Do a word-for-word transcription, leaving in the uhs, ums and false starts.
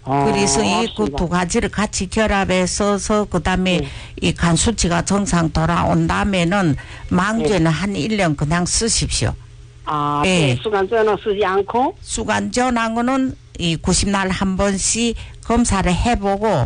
아, 그래서 이 그 맞습니다. 두 가지를 같이 결합해서 그다음에 네. 이 간 수치가 정상 돌아온 다음에는 망주에는 한 일 년 그냥 쓰십시오. 아, 예. 네. 수간제는 쓰지 않고? 수간전하고는 이 구십 날 한 번씩 검사를 해보고